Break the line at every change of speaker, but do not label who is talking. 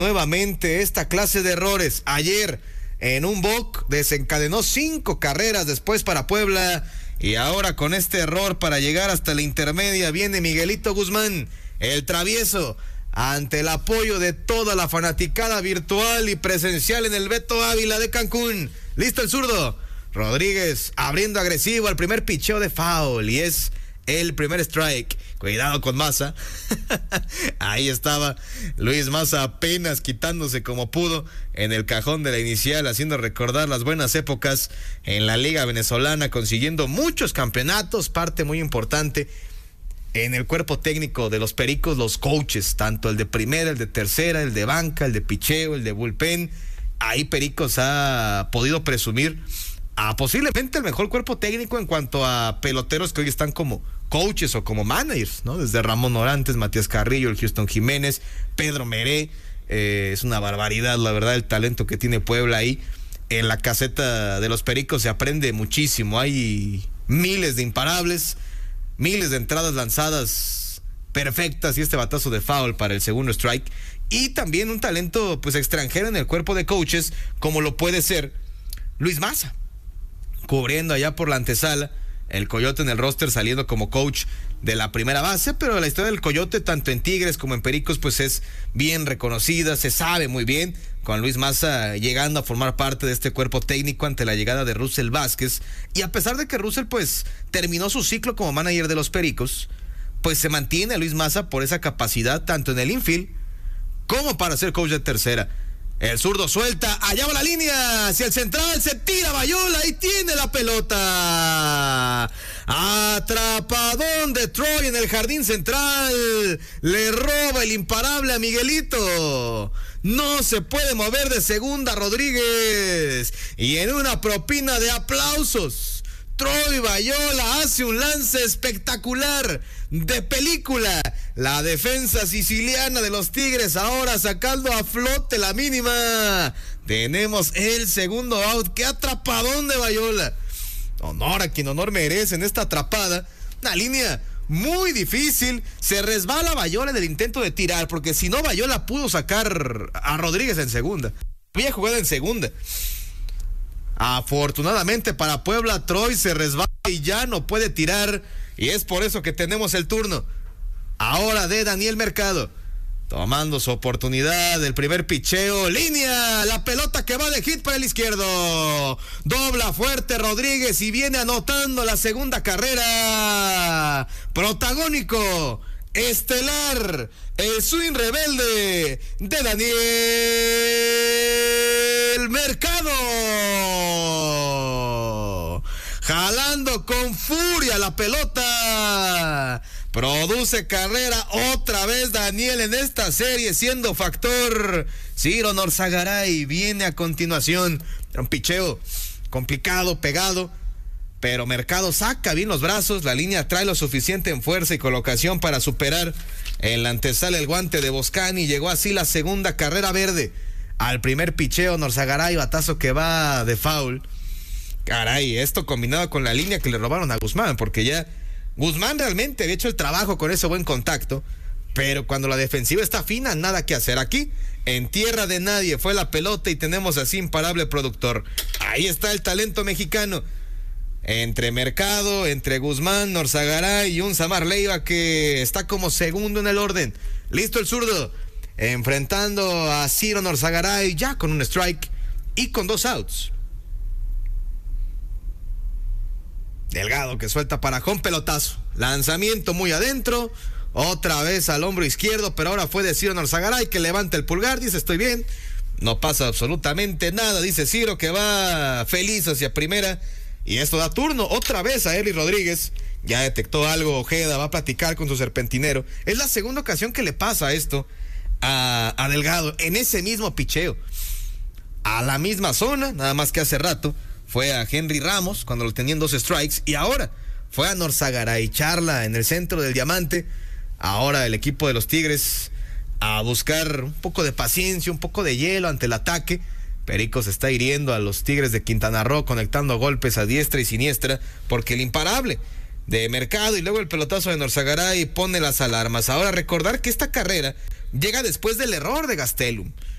nuevamente esta clase de errores. Ayer en un boc desencadenó 5 carreras después para Puebla, y ahora con este error para llegar hasta la intermedia viene Miguelito Guzmán, el travieso, ante el apoyo de toda la fanaticada virtual y presencial en el Beto Ávila de Cancún. Listo el zurdo Rodríguez abriendo agresivo al primer picheo de foul, y es el primer strike. Cuidado con Maza. Ahí estaba Luis Maza apenas quitándose como pudo en el cajón de la inicial, haciendo recordar las buenas épocas en la Liga Venezolana, consiguiendo muchos campeonatos, parte muy importante en el cuerpo técnico de los Pericos, los coaches, tanto el de primera, el de tercera, el de banca, el de picheo, el de bullpen. Ahí Pericos ha podido presumir a posiblemente el mejor cuerpo técnico en cuanto a peloteros que hoy están como coaches o como managers, ¿no? Desde Ramón Orantes, Matías Carrillo, el Houston Jiménez, Pedro Meré. Es una barbaridad, la verdad, el talento que tiene Puebla ahí. En la caseta de los Pericos se aprende muchísimo. Hay miles de imparables, miles de entradas lanzadas perfectas, y este batazo de foul para el segundo strike. Y también un talento pues extranjero en el cuerpo de coaches, como lo puede ser Luis Maza, cubriendo allá por la antesala. El Coyote en el roster saliendo como coach de la primera base, pero la historia del Coyote tanto en Tigres como en Pericos pues es bien reconocida, se sabe muy bien, con Luis Maza llegando a formar parte de este cuerpo técnico ante la llegada de Russell Vázquez. Y a pesar de que Russell pues terminó su ciclo como manager de los Pericos, pues se mantiene a Luis Maza por esa capacidad tanto en el infield como para ser coach de tercera. El zurdo suelta, allá va la línea, hacia el central, se tira Bayola y tiene la pelota. Atrapadón de Troy en el jardín central, le roba el imparable a Miguelito. No se puede mover de segunda Rodríguez, y en una propina de aplausos, Troy Bayola hace un lance espectacular, de película. La defensa siciliana de los Tigres ahora sacando a flote la mínima. Tenemos el segundo out. ¡Qué atrapadón de Bayola! Honor a quien honor merece en esta atrapada. Una línea muy difícil. Se resbala Bayola en el intento de tirar, porque si no, Bayola pudo sacar a Rodríguez en segunda. Había jugado en segunda. Afortunadamente para Puebla, Troy se resbala y ya no puede tirar, y es por eso que tenemos el turno ahora de Daniel Mercado, tomando su oportunidad del primer picheo. Línea, la pelota que va de hit para el izquierdo, dobla fuerte Rodríguez y viene anotando la segunda carrera. Protagónico, estelar, el swing rebelde de Daniel Mercado, jalando con furia la pelota. Produce carrera otra vez Daniel en esta serie, siendo factor. Ciro Norzagaray viene a continuación. Un picheo complicado, pegado, pero Mercado saca bien los brazos. La línea trae lo suficiente en fuerza y colocación para superar en la antesala el guante de Boscani. Llegó así la segunda carrera verde al primer picheo. Norzagaray, batazo que va de foul. Caray, esto combinado con la línea que le robaron a Guzmán, porque ya Guzmán realmente había hecho el trabajo con ese buen contacto, pero cuando la defensiva está fina, nada que hacer. Aquí, en tierra de nadie, fue la pelota y tenemos así imparable productor. Ahí está el talento mexicano. Entre Mercado, entre Guzmán, Norzagaray y un Samar Leiva que está como segundo en el orden. Listo el zurdo, enfrentando a Ciro Norzagaray ya con un strike y con 2 outs. Delgado que suelta para home, pelotazo, lanzamiento muy adentro, otra vez al hombro izquierdo, pero ahora fue de Ciro Norzagaray que levanta el pulgar, dice estoy bien, no pasa absolutamente nada, dice Ciro que va feliz hacia primera, y esto da turno otra vez a Eli Rodríguez. Ya detectó algo Ojeda, va a platicar con su serpentinero. Es la segunda ocasión que le pasa esto a Delgado en ese mismo picheo, a la misma zona, nada más que hace rato fue a Henry Ramos cuando lo tenían 2 strikes, y ahora fue a Norzagaray, charla en el centro del diamante. Ahora el equipo de los Tigres a buscar un poco de paciencia, un poco de hielo ante el ataque. Pericos está hiriendo a los Tigres de Quintana Roo, conectando golpes a diestra y siniestra, porque el imparable de Mercado y luego el pelotazo de Norzagaray pone las alarmas. Ahora recordar que esta carrera llega después del error de Gastelum.